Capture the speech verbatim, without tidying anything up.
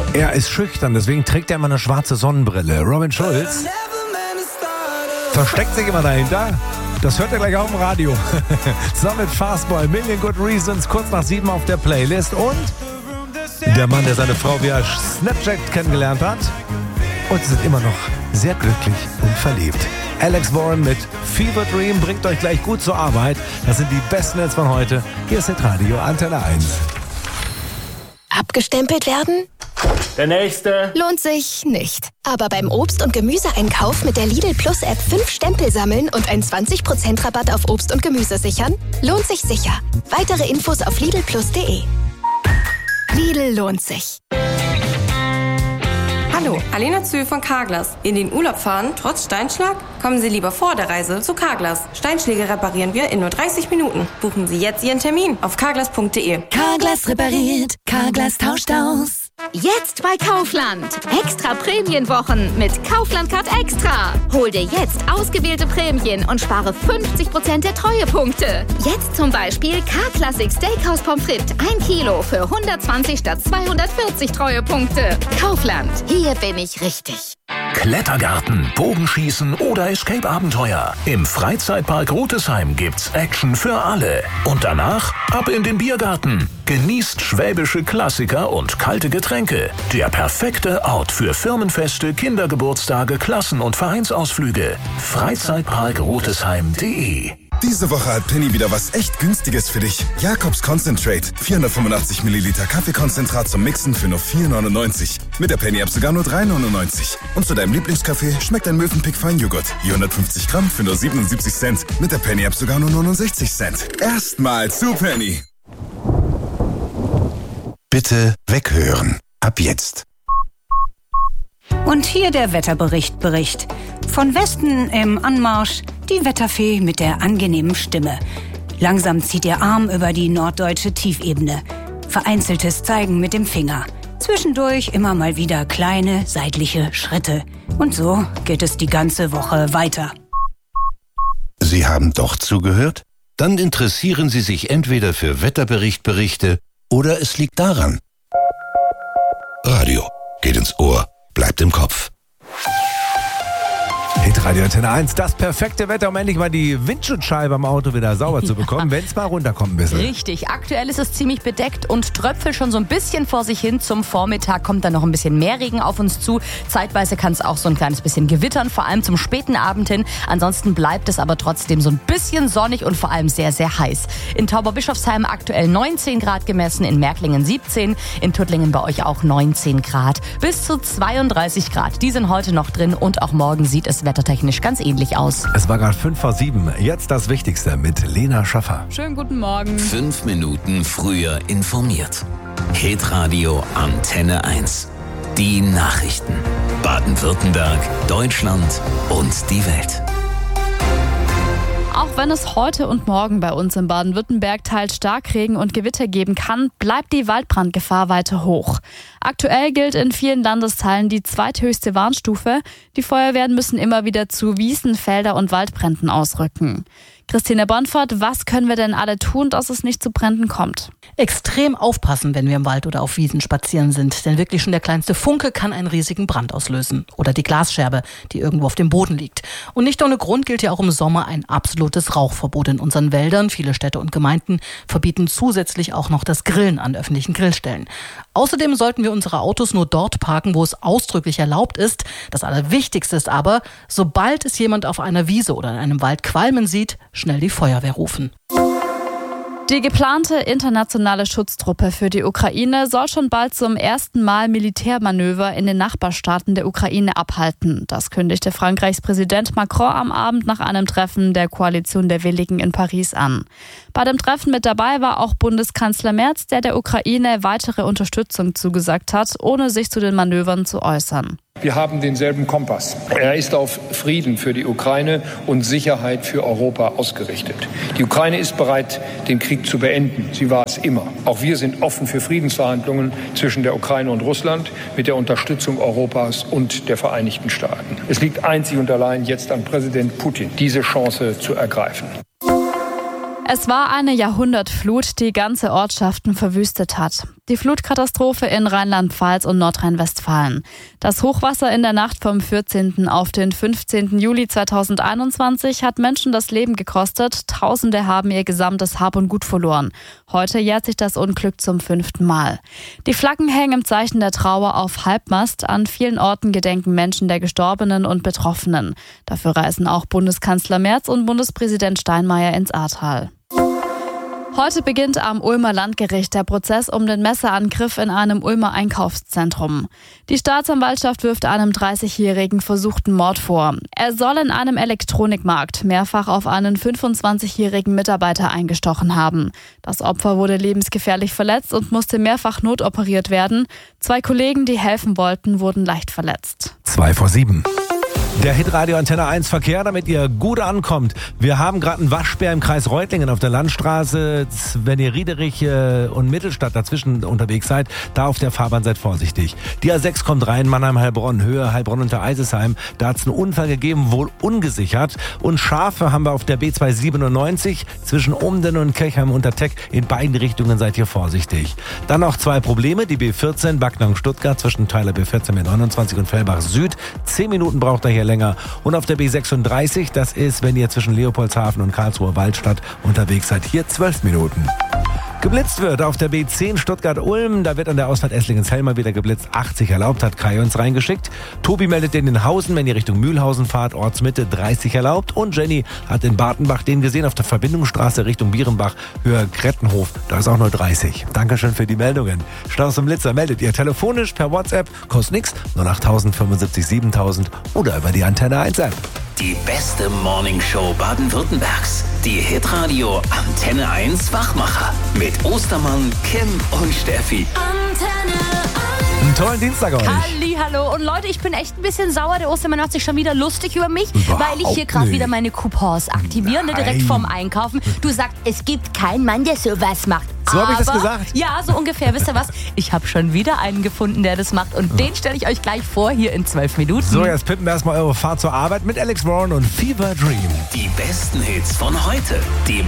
Er ist schüchtern, deswegen trägt er immer eine schwarze Sonnenbrille. Robin Schulz versteckt sich immer dahinter. Das hört ihr gleich auch im Radio. Zusammen mit Fastball, Million Good Reasons, kurz nach sieben auf der Playlist. Und der Mann, der seine Frau via Snapchat kennengelernt hat. Und sie sind immer noch sehr glücklich und verliebt. Alex Warren mit Fever Dream bringt euch gleich gut zur Arbeit. Das sind die besten Hits von heute. Hier ist Hitradio Antenne eins. Abgestempelt werden? Der nächste. Lohnt sich nicht. Aber beim Obst- und Gemüseeinkauf mit der Lidl Plus App fünf Stempel sammeln und einen zwanzig Prozent Rabatt auf Obst und Gemüse sichern? Lohnt sich sicher. Weitere Infos auf lidl plus punkt de. Lidl lohnt sich. Hallo, Alena Zühl von Carglass. In den Urlaub fahren, trotz Steinschlag? Kommen Sie lieber vor der Reise zu Carglass. Steinschläge reparieren wir in nur dreißig Minuten. Buchen Sie jetzt Ihren Termin auf carglass punkt de. Carglass repariert, Carglass tauscht aus. Jetzt bei Kaufland. Extra Prämienwochen mit Kaufland Card Extra. Hol dir jetzt ausgewählte Prämien und spare fünfzig Prozent der Treuepunkte. Jetzt zum Beispiel K-Classic Steakhouse Pommes frites ein Kilo für hundertzwanzig statt zweihundertvierzig Treuepunkte. Kaufland. Hier bin ich richtig. Klettergarten, Bogenschießen oder Escape-Abenteuer. Im Freizeitpark Rutesheim gibt's Action für alle. Und danach ab in den Biergarten. Genießt schwäbische Klassiker und kalte Getränke. Der perfekte Ort für Firmenfeste, Kindergeburtstage, Klassen- und Vereinsausflüge. Freizeitpark Rutesheim punkt de. Diese Woche hat Penny wieder was echt Günstiges für dich. Jakobs Concentrate. vierhundertfünfundachtzig Milliliter Kaffeekonzentrat zum Mixen für nur vier neunundneunzig. Mit der Penny-App sogar nur drei neunundneunzig. Und zu deinem Lieblingskaffee schmeckt ein Mövenpick Feinjoghurt. vierhundertfünfzig Gramm für nur siebenundsiebzig Cent. Mit der Penny-App sogar nur neunundsechzig Cent. Erstmal zu Penny. Bitte weghören. Ab jetzt. Und hier der Wetterbericht Bericht. Von Westen im Anmarsch die Wetterfee mit der angenehmen Stimme. Langsam zieht ihr Arm über die norddeutsche Tiefebene. Vereinzeltes Zeigen mit dem Finger. Zwischendurch immer mal wieder kleine seitliche Schritte. Und so geht es die ganze Woche weiter. Sie haben doch zugehört? Dann interessieren Sie sich entweder für Wetterberichtberichte oder es liegt daran. Radio geht ins Ohr, bleibt im Kopf. Hitradio Antenne eins, das perfekte Wetter, um endlich mal die Windschutzscheibe am Auto wieder sauber zu bekommen, wenn es mal runterkommt ein bisschen. Richtig, aktuell ist es ziemlich bedeckt und tröpfelt schon so ein bisschen vor sich hin. Zum Vormittag kommt dann noch ein bisschen mehr Regen auf uns zu. Zeitweise kann es auch so ein kleines bisschen gewittern, vor allem zum späten Abend hin. Ansonsten bleibt es aber trotzdem so ein bisschen sonnig und vor allem sehr, sehr heiß. In Tauberbischofsheim aktuell neunzehn Grad gemessen, in Märklingen siebzehn, in Tuttlingen bei euch auch neunzehn Grad. Bis zu zweiunddreißig Grad, die sind heute noch drin und auch morgen sieht es wettertechnisch ganz ähnlich aus. Es war gerade fünf vor sieben. Jetzt das Wichtigste mit Lena Schaffer. Schönen guten Morgen. Fünf Minuten früher informiert. Hitradio Antenne eins. Die Nachrichten. Baden-Württemberg, Deutschland und die Welt. Auch wenn es heute und morgen bei uns in Baden-Württemberg teils Starkregen und Gewitter geben kann, bleibt die Waldbrandgefahr weiter hoch. Aktuell gilt in vielen Landesteilen die zweithöchste Warnstufe. Die Feuerwehren müssen immer wieder zu Wiesen, Felder und Waldbränden ausrücken. Christine Bonfort, was können wir denn alle tun, dass es nicht zu Bränden kommt? Extrem aufpassen, wenn wir im Wald oder auf Wiesen spazieren sind. Denn wirklich schon der kleinste Funke kann einen riesigen Brand auslösen. Oder die Glasscherbe, die irgendwo auf dem Boden liegt. Und nicht ohne Grund gilt ja auch im Sommer ein absolutes Rauchverbot in unseren Wäldern. Viele Städte und Gemeinden verbieten zusätzlich auch noch das Grillen an öffentlichen Grillstellen. Außerdem sollten wir unsere Autos nur dort parken, wo es ausdrücklich erlaubt ist. Das Allerwichtigste ist aber, sobald es jemand auf einer Wiese oder in einem Wald qualmen sieht, schnell die Feuerwehr rufen. Die geplante internationale Schutztruppe für die Ukraine soll schon bald zum ersten Mal Militärmanöver in den Nachbarstaaten der Ukraine abhalten. Das kündigte Frankreichs Präsident Macron am Abend nach einem Treffen der Koalition der Willigen in Paris an. Bei dem Treffen mit dabei war auch Bundeskanzler Merz, der der Ukraine weitere Unterstützung zugesagt hat, ohne sich zu den Manövern zu äußern. Wir haben denselben Kompass. Er ist auf Frieden für die Ukraine und Sicherheit für Europa ausgerichtet. Die Ukraine ist bereit, den Krieg zu beenden. Sie war es immer. Auch wir sind offen für Friedensverhandlungen zwischen der Ukraine und Russland mit der Unterstützung Europas und der Vereinigten Staaten. Es liegt einzig und allein jetzt an Präsident Putin, diese Chance zu ergreifen. Es war eine Jahrhundertflut, die ganze Ortschaften verwüstet hat. Die Flutkatastrophe in Rheinland-Pfalz und Nordrhein-Westfalen. Das Hochwasser in der Nacht vom vierzehnten auf den fünfzehnten Juli zweitausendeinundzwanzig hat Menschen das Leben gekostet. Tausende haben ihr gesamtes Hab und Gut verloren. Heute jährt sich das Unglück zum fünften Mal. Die Flaggen hängen im Zeichen der Trauer auf Halbmast. An vielen Orten gedenken Menschen der Gestorbenen und Betroffenen. Dafür reisen auch Bundeskanzler Merz und Bundespräsident Steinmeier ins Ahrtal. Heute beginnt am Ulmer Landgericht der Prozess um den Messerangriff in einem Ulmer Einkaufszentrum. Die Staatsanwaltschaft wirft einem dreißigjährigen versuchten Mord vor. Er soll in einem Elektronikmarkt mehrfach auf einen fünfundzwanzigjährigen Mitarbeiter eingestochen haben. Das Opfer wurde lebensgefährlich verletzt und musste mehrfach notoperiert werden. Zwei Kollegen, die helfen wollten, wurden leicht verletzt. Zwei vor sieben. Der Hitradio Antenne eins Verkehr, damit ihr gut ankommt. Wir haben gerade einen Waschbär im Kreis Reutlingen auf der Landstraße. Wenn ihr Riederich und Mittelstadt dazwischen unterwegs seid, da auf der Fahrbahn seid vorsichtig. Die A sechs kommt rein, Mannheim-Heilbronn, Höhe Heilbronn unter Eisesheim. Da hat es einen Unfall gegeben, wohl ungesichert. Und Schafe haben wir auf der B zweihundertsiebenundneunzig zwischen Umden und Kirchheim unter Teck. In beiden Richtungen seid ihr vorsichtig. Dann noch zwei Probleme. Die B vierzehn, Backnang-Stuttgart zwischen Teiler B vierzehn mit neunundzwanzig und Fellbach Süd. Zehn Minuten braucht er hier länger. Und auf der B sechsunddreißig, das ist, wenn ihr zwischen Leopoldshafen und Karlsruher Waldstadt unterwegs seid, hier zwölf Minuten. Geblitzt wird auf der B zehn Stuttgart-Ulm. Da wird an der Ausfahrt Esslingen-Zell wieder geblitzt. achtzig erlaubt, hat Kai uns reingeschickt. Tobi meldet den in Hausen, wenn ihr Richtung Mühlhausen fahrt, Ortsmitte dreißig erlaubt. Und Jenny hat in Bartenbach den gesehen auf der Verbindungsstraße Richtung Bierenbach, Höhe Krettenhof. Da ist auch nur dreißig. Dankeschön für die Meldungen. Staus und Blitzer meldet ihr telefonisch per WhatsApp. Kostet nix. null acht null null fünfundsiebzig siebentausend oder über die Antenne eins App. Die beste Morningshow Baden-Württembergs. Die Hitradio Antenne eins Wachmacher. Mit Ostermann, Kim und Steffi. Antenne eins. Einen tollen Dienstag euch. Halli, hallo. Und Leute, ich bin echt ein bisschen sauer. Der Ostermann macht sich schon wieder lustig über mich, Überhaupt weil ich hier gerade nicht. wieder meine Coupons aktiviere, ne, direkt Nein. vorm Einkaufen. Du sagst, es gibt keinen Mann, der sowas macht. So habe ich das Aber- gesagt. Ja, so ungefähr. Wisst ihr was? Ich habe schon wieder einen gefunden, der das macht. Und den stelle ich euch gleich vor, hier in zwölf Minuten. So, jetzt pippen wir erstmal eure Fahrt zur Arbeit mit Alex Warren und Fever Dream. Die besten Hits von heute. Die